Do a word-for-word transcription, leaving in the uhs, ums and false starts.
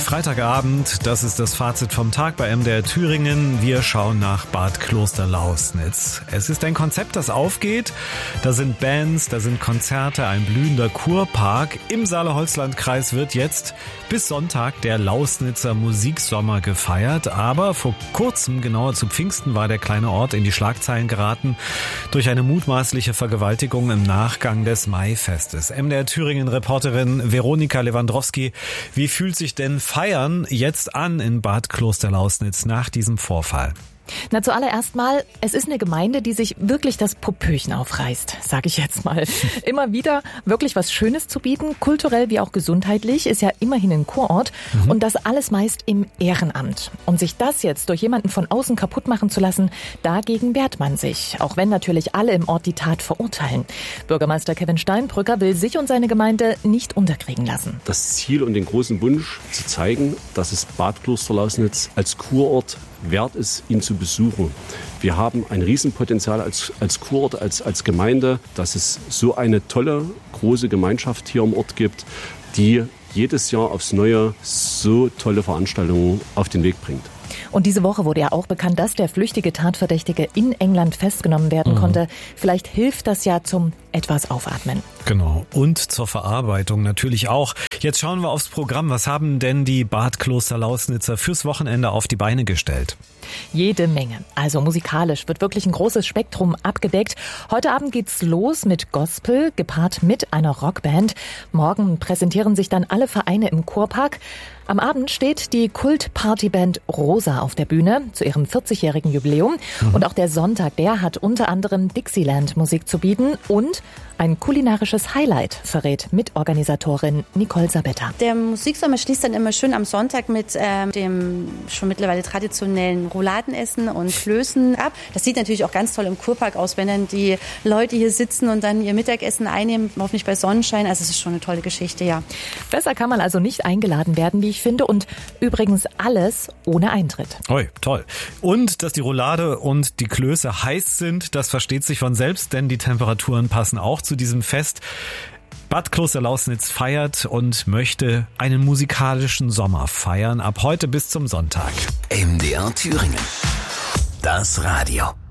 Freitagabend, das ist das Fazit vom Tag bei M D R Thüringen. Wir schauen nach Bad Klosterlausnitz. Es ist ein Konzept, das aufgeht. Da sind Bands, da sind Konzerte, ein blühender Kurpark. Im Saale-Holzland-Kreis wird jetzt bis Sonntag der Lausnitzer Musiksommer gefeiert. Aber vor kurzem, genauer zu Pfingsten, war der kleine Ort in die Schlagzeilen geraten durch eine mutmaßliche Vergewaltigung im Nachgang des Maifestes. M D R Thüringen-Reporterin Veronika Lewandowski, wie fühlt sich denn Feiern jetzt an in Bad Klosterlausnitz nach diesem Vorfall? Na, zuallererst mal, es ist eine Gemeinde, die sich wirklich das Popöchen aufreißt, sage ich jetzt mal. Immer wieder wirklich was Schönes zu bieten, kulturell wie auch gesundheitlich, ist ja immerhin ein Kurort. Mhm. Und das alles meist im Ehrenamt. Und sich das jetzt durch jemanden von außen kaputt machen zu lassen, dagegen wehrt man sich. Auch wenn natürlich alle im Ort die Tat verurteilen. Bürgermeister Kevin Steinbrücker will sich und seine Gemeinde nicht unterkriegen lassen. Das Ziel und den großen Wunsch zu zeigen, dass es Bad Klosterlausnitz als Kurort wert ist, ihn zu besuchen. Wir haben ein Riesenpotenzial als, als Kurort, als, als Gemeinde, dass es so eine tolle, große Gemeinschaft hier im Ort gibt, die jedes Jahr aufs Neue so tolle Veranstaltungen auf den Weg bringt. Und diese Woche wurde ja auch bekannt, dass der flüchtige Tatverdächtige in England festgenommen werden mhm. konnte. Vielleicht hilft das ja zum etwas Aufatmen. Genau. Und zur Verarbeitung natürlich auch. Jetzt schauen wir aufs Programm. Was haben denn die Bad Klosterlausnitzer fürs Wochenende auf die Beine gestellt? Jede Menge. Also musikalisch wird wirklich ein großes Spektrum abgedeckt. Heute Abend geht's los mit Gospel, gepaart mit einer Rockband. Morgen präsentieren sich dann alle Vereine im Kurpark. Am Abend steht die Kult-Partyband Rosa auf der Bühne zu ihrem vierzigjährigen Jubiläum. Mhm. Und auch der Sonntag, der hat unter anderem Dixieland-Musik zu bieten und ein kulinarisches Highlight, verrät Mitorganisatorin Nicole Sabetta. Der Musiksommer schließt dann immer schön am Sonntag mit äh, dem schon mittlerweile traditionellen Rouladenessen und Klößen ab. Das sieht natürlich auch ganz toll im Kurpark aus, wenn dann die Leute hier sitzen und dann ihr Mittagessen einnehmen, hoffentlich bei Sonnenschein. Also es ist schon eine tolle Geschichte, ja. Besser kann man also nicht eingeladen werden, wie ich finde. Und übrigens alles ohne Eintritt. Oi, toll. Und dass die Roulade und die Klöße heiß sind, das versteht sich von selbst, denn die Temperaturen passen auch zu diesem Fest. Bad Klosterlausnitz feiert und möchte einen musikalischen Sommer feiern. Ab heute bis zum Sonntag. M D R Thüringen. Das Radio.